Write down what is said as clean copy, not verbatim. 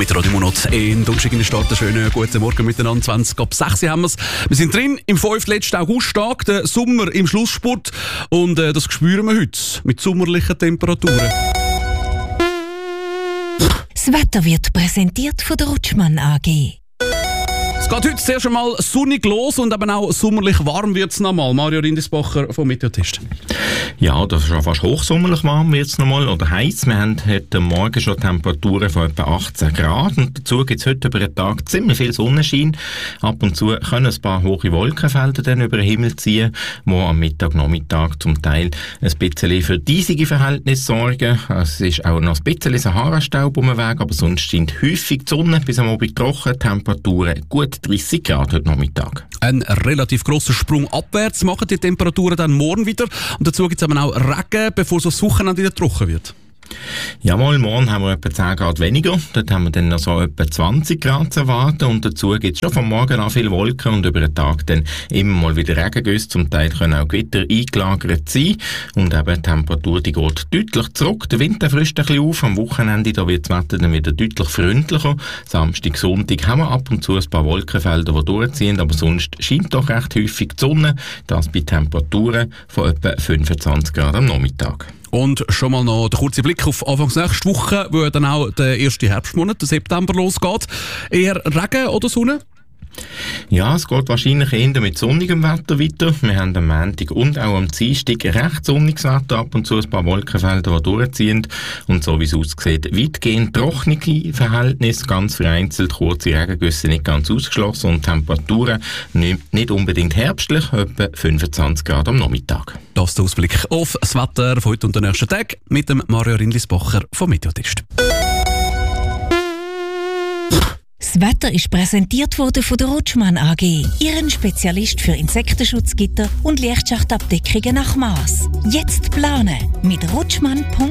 mit Radio Monat in Donnerstag in der Stadt. Einen schönen guten Morgen miteinander. 20 ab 6 haben wir es. Wir sind drin im 5. letzten Augusttag, der Sommer im Schlussspurt. Und das spüren wir heute mit sommerlichen Temperaturen. Das Wetter wird präsentiert von der Rutschmann AG. Es geht heute zuerst einmal sonnig los und eben auch sommerlich warm wird es nochmal. Mario Rindisbacher vom Meteotest. Ja, das ist schon fast hochsommerlich warm wird es nochmal oder heiß. Wir haben heute Morgen schon Temperaturen von etwa 18 Grad und dazu gibt es heute über den Tag ziemlich viel Sonnenschein. Ab und zu können ein paar hohe Wolkenfelder dann über den Himmel ziehen, die am Nachmittag zum Teil ein bisschen für diesige Verhältnisse sorgen. Es ist auch noch ein bisschen Sahara-Staub um den Weg, aber sonst scheint häufig die Sonne, bis am Abend trocken, Temperaturen gut 30 Grad heute Nachmittag. Ein relativ grosser Sprung abwärts machen die Temperaturen dann morgen wieder. Und dazu gibt es eben auch Regen, bevor so das Wochenende wieder trocken wird. Jawohl, morgen haben wir etwa 10 Grad weniger. Dort haben wir dann noch so etwa 20 Grad zu erwarten. Und dazu gibt es schon vom Morgen an viele Wolken und über den Tag dann immer mal wieder Regengüsse. Zum Teil können auch Gewitter eingelagert sein. Und eben die Temperatur die geht deutlich zurück. Der Wind frischt ein bisschen auf. Am Wochenende da wird das Wetter dann wieder deutlich freundlicher. Samstag, Sonntag haben wir ab und zu ein paar Wolkenfelder, die durchziehen. Aber sonst scheint doch recht häufig die Sonne. Das bei Temperaturen von etwa 25 Grad am Nachmittag. Und schon mal noch der kurze Blick auf Anfangs nächste Woche, wo dann auch der erste Herbstmonat, der September, losgeht. Eher Regen oder Sonne? Ja, es geht wahrscheinlich eher mit sonnigem Wetter weiter. Wir haben am Montag und auch am Dienstag recht sonniges Wetter, ab und zu ein paar Wolkenfelder, die durchziehen. Und so wie es aussieht, weitgehend trockene Verhältnisse, ganz vereinzelt kurze Regengüsse nicht ganz ausgeschlossen und Temperaturen nicht unbedingt herbstlich, etwa 25 Grad am Nachmittag. Das ist der Ausblick auf das Wetter von heute und den nächsten Tag mit dem Mario Rindlisbacher vom Meteotest. Das Wetter ist präsentiert worden von der Rutschmann AG, Ihren Spezialist für Insektenschutzgitter und Lichtschachtabdeckungen nach Maß. Jetzt planen mit rutschmann.ch.